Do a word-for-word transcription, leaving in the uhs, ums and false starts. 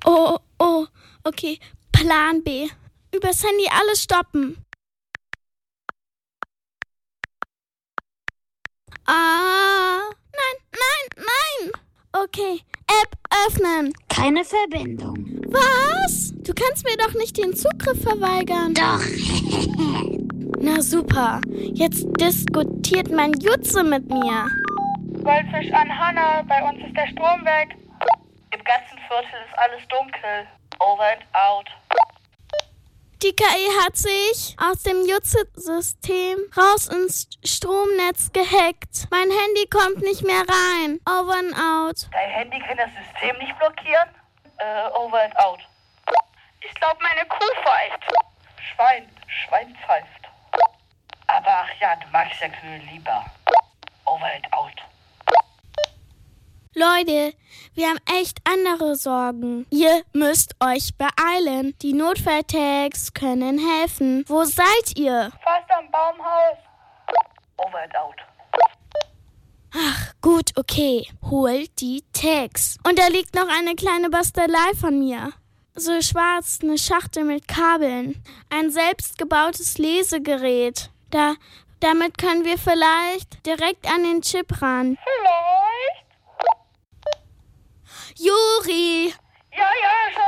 Oh, oh, okay. Plan B. Übers Handy alles stoppen. Ah, nein, nein, nein. Okay, App öffnen. Keine Verbindung. Was? Du kannst mir doch nicht den Zugriff verweigern. Doch. Na super. Jetzt diskutiert mein Jutze mit mir. Goldfisch an Hanna, bei uns ist der Strom weg. Im ganzen Viertel ist alles dunkel. Over and out. Die K I hat sich aus dem Jutze-System raus ins Stromnetz gehackt. Mein Handy kommt nicht mehr rein. Over and out. Dein Handy kann das System nicht blockieren? Äh, over and out. Ich glaube, meine Kuh pfeift. Schwein, Schwein pfeift. Aber ach ja, du magst ja Kühe lieber. Over and out. Leute, wir haben echt andere Sorgen. Ihr müsst euch beeilen. Die Notfalltags können helfen. Wo seid ihr? Fast am Baumhaus. Over and out. Ach, gut, okay. Holt die Tags. Und da liegt noch eine kleine Bastelei von mir. So schwarz, eine Schachtel mit Kabeln. Ein selbstgebautes Lesegerät. Da, damit können wir vielleicht direkt an den Chip ran. Vielleicht? Juri! Ja, ja, schon.